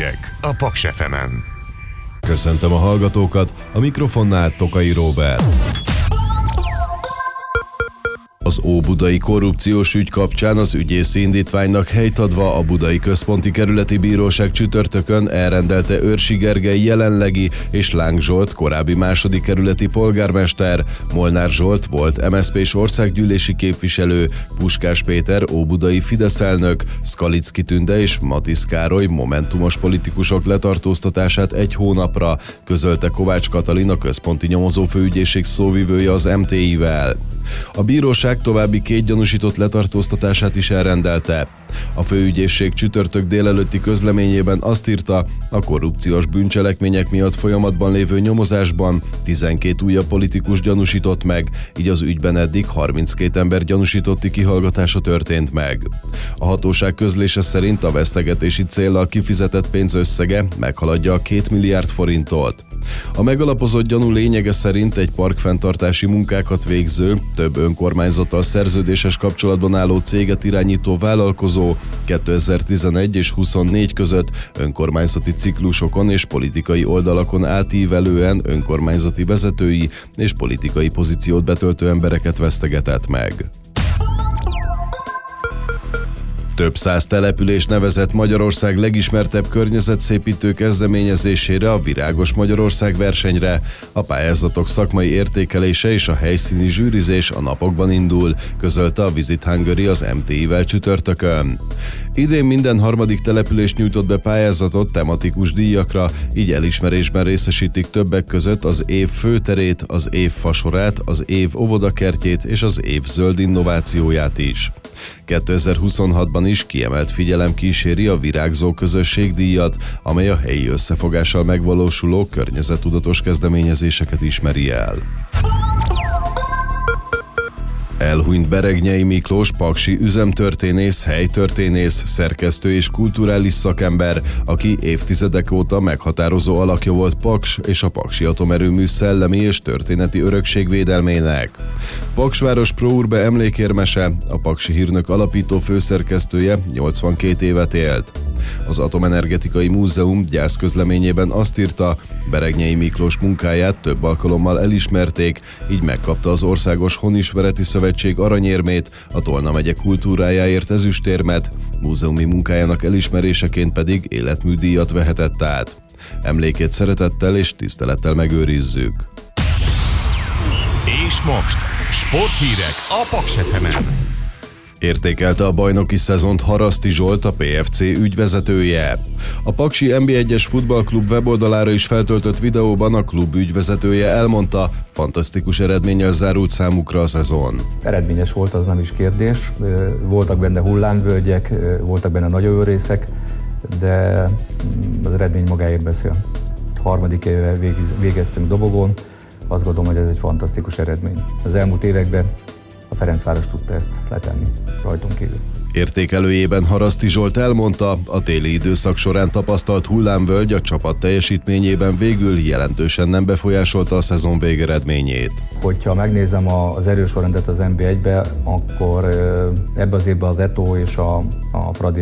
Hírek a Paks FM-en. Köszöntöm a hallgatókat, a mikrofonnál Tokai Róbert. Az óbudai korrupciós ügy kapcsán az ügyészi indítványnak helyt adva a Budai Központi Kerületi Bíróság csütörtökön elrendelte Őrsi Gergely jelenlegi és Láng Zsolt korábbi második kerületi polgármester, Molnár Zsolt volt MSZP-s országgyűlési képviselő, Puskás Péter óbudai Fidesz elnök, Szkalicki Tünde és Matisz Károly momentumos politikusok letartóztatását egy hónapra, közölte Kovács Katalin, a Központi Nyomozófőügyészség szóvivője az MTI-vel. A bíróság további 2 gyanúsított letartóztatását is elrendelte. A főügyészség csütörtök délelőtti közleményében azt írta, a korrupciós bűncselekmények miatt folyamatban lévő nyomozásban 12 újabb politikus gyanúsított meg, így az ügyben eddig 32 ember gyanúsítotti kihallgatása történt meg. A hatóság közlése szerint a vesztegetési céllal kifizetett pénz összege meghaladja a 2 milliárd forintot. A megalapozott gyanú lényege szerint egy parkfenntartási munkákat végző, több önkormányzattal szerződéses kapcsolatban álló céget irányító vállalkozó 2011 és 24 között önkormányzati ciklusokon és politikai oldalakon átívelően önkormányzati vezetői és politikai pozíciót betöltő embereket vesztegetett meg. Több száz település nevezett Magyarország legismertebb környezetszépítő kezdeményezésére, a Virágos Magyarország versenyre. A pályázatok szakmai értékelése és a helyszíni zsűrizés a napokban indul, közölte a Visit Hungary az MTI-vel csütörtökön. Idén minden harmadik település nyújtott be pályázatot tematikus díjakra, így elismerésben részesítik többek között az év főterét, az év fasorát, az év óvodakertjét és az év zöld innovációját is. 2026-ban is kiemelt figyelem kíséri a Virágzó Közösség díjat, amely a helyi összefogással megvalósuló környezettudatos kezdeményezéseket ismeri el. Elhunyt Beregnyei Miklós paksi üzemtörténész, helytörténész, szerkesztő és kulturális szakember, aki évtizedek óta meghatározó alakja volt Paks és a paksi atomerőmű szellemi és történeti örökség védelmének. Paksváros Pro Urbe emlékérmese, a Paksi Hírnök alapító főszerkesztője 82 évet élt. Az Atomenergetikai Múzeum gyászközleményében azt írta, Beregnyei Miklós munkáját több alkalommal elismerték, így megkapta az Országos Honismereti Szövetség aranyérmét, a Tolna megye kultúrájáért ezüstérmet, múzeumi munkájának elismeréseként pedig életműdíjat vehetett át. Emlékét szeretettel és tisztelettel megőrizzük. És most sporthírek a Paks FM-en. Értékelte a bajnoki szezont Haraszti Zsolt, a PFC ügyvezetője. A Paksi NB1-es futballklub weboldalára is feltöltött videóban a klub ügyvezetője elmondta, fantasztikus eredménnyel zárult számukra a szezon. Eredményes volt, az nem is kérdés. Voltak benne hullámvölgyek, voltak benne nagy őrészek, de az eredmény magáért beszél. Harmadik éve végeztünk dobogón, azt gondolom, hogy ez egy fantasztikus eredmény. Az elmúlt években a Ferencváros tudta ezt letenni rajtunk kívül. Értékelőjében Haraszti Zsolt elmondta, a téli időszak során tapasztalt hullámvölgy a csapat teljesítményében végül jelentősen nem befolyásolta a szezon végeredményét. Hogyha megnézem az erősorrendet az NB1-be, akkor ebbe az évben az Eto és a Fradi